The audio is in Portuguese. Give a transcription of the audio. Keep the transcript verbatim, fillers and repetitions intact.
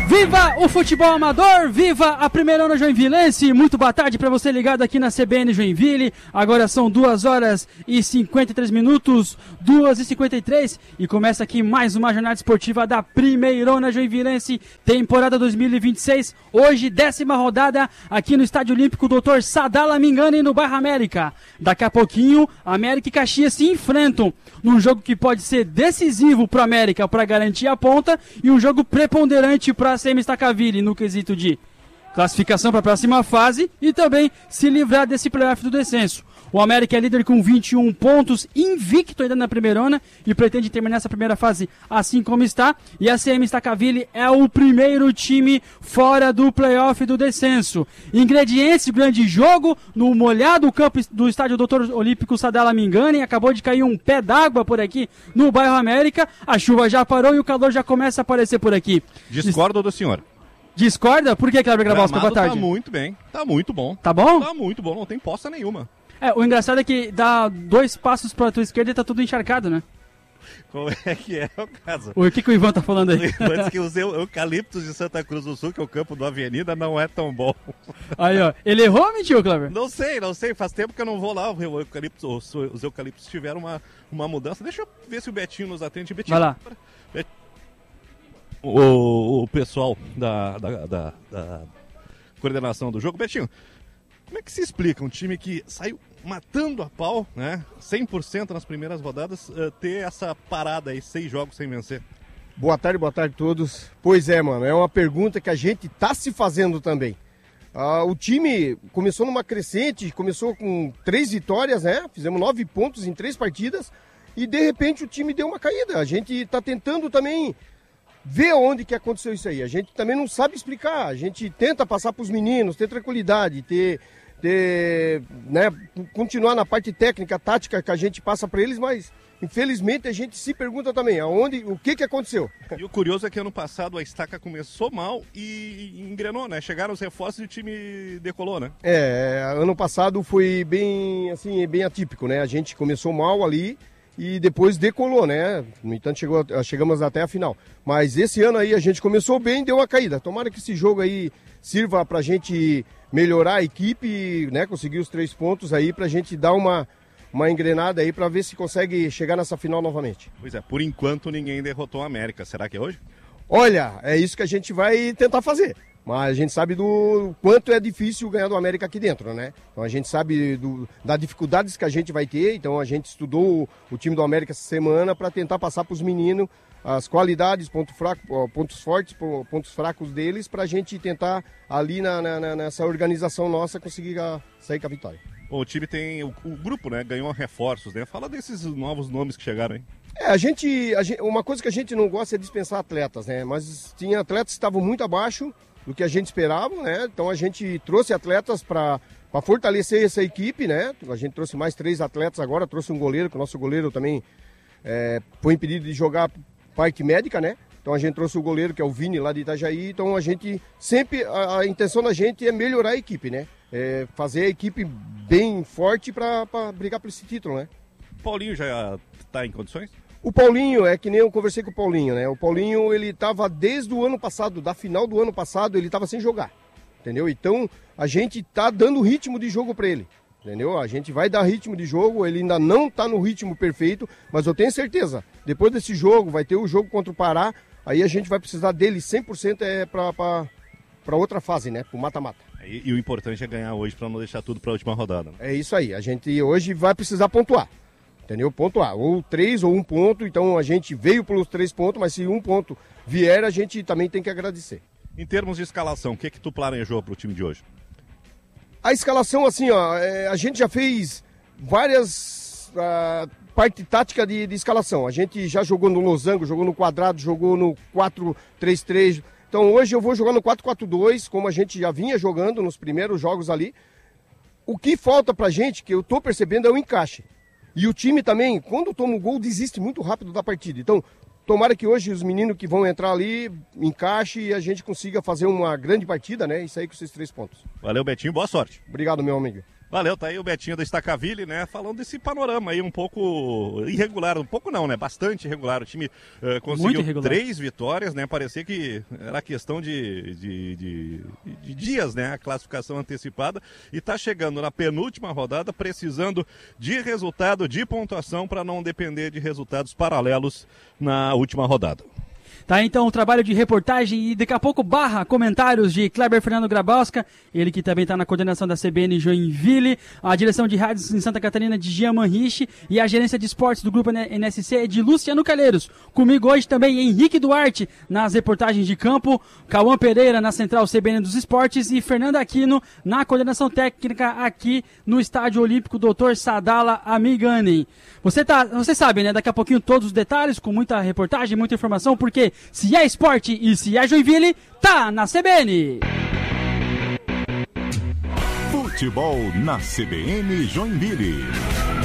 Viva o futebol amador, viva a Primeirona Joinvilense, muito boa tarde para você ligado aqui na C B N Joinville, agora são duas horas e cinquenta e três minutos, duas e cinquenta e três e começa aqui mais uma jornada esportiva da Primeirona Joinvilense, temporada dois mil e vinte e seis, hoje décima rodada aqui no Estádio Olímpico doutor Sadala Mingani no bairro América. Daqui a pouquinho, América e Caxias se enfrentam num jogo que pode ser decisivo para América para garantir a ponta e um jogo preponderante para a C M Stacaville no quesito de classificação para a próxima fase e também se livrar desse playoff do descenso. O América é líder com vinte e um pontos, invicto ainda na Primeirona e pretende terminar essa primeira fase assim como está. E a C M Stacaville é o primeiro time fora do playoff do descenso. Ingredientes do grande jogo, no molhado campo do Estádio doutor Olímpico Sadala Mingani. Acabou de cair um pé d'água por aqui no bairro América. A chuva já parou e o calor já começa a aparecer por aqui. Discordo do senhor. Discorda? Por que, Cleber Grabowska? Boa tarde. Tá muito bem, tá muito bom. Tá bom? Tá muito bom, não tem poça nenhuma. É, o engraçado é que dá dois passos pra tua esquerda e tá tudo encharcado, né? Como é que é o caso? O que, que o Ivan tá falando aí? Antes que os eucaliptos de Santa Cruz do Sul, que é o campo do Avenida, não é tão bom. Aí, ó. Ele errou ou mentiu, Cleber? Não sei, não sei. Faz tempo que eu não vou lá. O eucalipto, os, os eucaliptos tiveram uma, uma mudança. Deixa eu ver se o Betinho nos atende. Betinho, vai lá. O, o pessoal da, da, da, da coordenação do jogo. Betinho, como é que se explica um time que saiu matando a pau, né, cem por cento nas primeiras rodadas, uh, ter essa parada aí, seis jogos sem vencer? Boa tarde, boa tarde a todos. Pois é, mano, é uma pergunta que a gente tá se fazendo também. Uh, o time começou numa crescente, começou com três vitórias, né, fizemos nove pontos em três partidas e de repente o time deu uma caída. A gente tá tentando também ver onde que aconteceu isso aí. A gente também não sabe explicar. A gente tenta passar para os meninos, ter tranquilidade, ter, ter, né, continuar na parte técnica, tática que a gente passa para eles, mas infelizmente a gente se pergunta também aonde, o que que aconteceu. E o curioso é que ano passado a estaca começou mal e engrenou, né? Chegaram os reforços e o time decolou, né? É, ano passado foi bem, assim, bem atípico, né? A gente começou mal ali e depois decolou, né? No entanto, chegou, chegamos até a final. Mas esse ano aí a gente começou bem e deu uma caída. Tomara que esse jogo aí sirva pra gente melhorar a equipe, né? Conseguir os três pontos aí pra gente dar uma, uma engrenada aí pra ver se consegue chegar nessa final novamente. Pois é, por enquanto ninguém derrotou a América. Será que é hoje? Olha, é isso que a gente vai tentar fazer. Mas a gente sabe do quanto é difícil ganhar do América aqui dentro, né? Então a gente sabe do, das dificuldades que a gente vai ter, então a gente estudou o, o time do América essa semana para tentar passar para os meninos as qualidades, ponto fraco, pontos fortes, pontos fracos deles, para a gente tentar ali na, na, nessa organização nossa conseguir a, sair com a vitória. Bom, o time tem, o, o grupo, né, ganhou reforços, né? Fala desses novos nomes que chegaram, hein? É, a gente, a gente, uma coisa que a gente não gosta é dispensar atletas, né? Mas tinha atletas que estavam muito abaixo do que a gente esperava, né? Então a gente trouxe atletas para fortalecer essa equipe, né? A gente trouxe mais três atletas agora, trouxe um goleiro, que o nosso goleiro também é, foi impedido de jogar parte médica, né? Então a gente trouxe o goleiro, que é o Vini, lá de Itajaí. Então a gente sempre, a, a intenção da gente é melhorar a equipe, né? É fazer a equipe bem forte para brigar por esse título, né? O Paulinho já está em condições? O Paulinho, é que nem eu conversei com o Paulinho, né? O Paulinho, ele estava desde o ano passado, da final do ano passado, ele estava sem jogar, entendeu? Então, a gente tá dando ritmo de jogo para ele, entendeu? A gente vai dar ritmo de jogo, ele ainda não tá no ritmo perfeito, mas eu tenho certeza, depois desse jogo, vai ter o jogo contra o Pará, aí a gente vai precisar dele cem por cento é para outra fase, né? Pro mata-mata. E, e o importante é ganhar hoje para não deixar tudo para a última rodada. É isso aí, a gente hoje vai precisar pontuar. Entendeu? Ponto A, ou três ou um ponto, então a gente veio pelos três pontos, mas se um ponto vier, a gente também tem que agradecer. Em termos de escalação, o que é que tu planejou para o time de hoje? A escalação, assim, ó, é, a gente já fez várias uh, parte tática de, de escalação. A gente já jogou no losango, jogou no quadrado, jogou no quatro três três. Então hoje eu vou jogar no quatro quatro dois, como a gente já vinha jogando nos primeiros jogos ali. O que falta pra gente, que eu tô percebendo, é o encaixe. E o time também, quando toma o gol, desiste muito rápido da partida. Então, tomara que hoje os meninos que vão entrar ali encaixe e a gente consiga fazer uma grande partida, né? E sair com esses três pontos. Valeu, Betinho. Boa sorte. Obrigado, meu amigo. Valeu, tá aí o Betinho da Stacaville, né, falando desse panorama aí um pouco irregular, um pouco não, né, bastante irregular. O time uh, conseguiu três vitórias, né, parecia que era questão de, de, de, de dias, né, a classificação antecipada, e tá chegando na penúltima rodada precisando de resultado, de pontuação, para não depender de resultados paralelos na última rodada. Tá, então, o trabalho de reportagem e daqui a pouco barra comentários de Kleber Fernando Grabowska, ele que também está na coordenação da C B N Joinville, a direção de rádios em Santa Catarina de Jean Manriche e a gerência de esportes do Grupo N S C é de Luciano Calheiros. Comigo hoje também Henrique Duarte nas reportagens de campo, Cauã Pereira na central C B N dos esportes e Fernando Aquino na coordenação técnica aqui no Estádio Olímpico doutor Sadala Amigani. Você, tá, você sabe, né? Daqui a pouquinho todos os detalhes, com muita reportagem, muita informação, porque se é esporte e se é Joinville, tá na C B N. Futebol na C B N Joinville.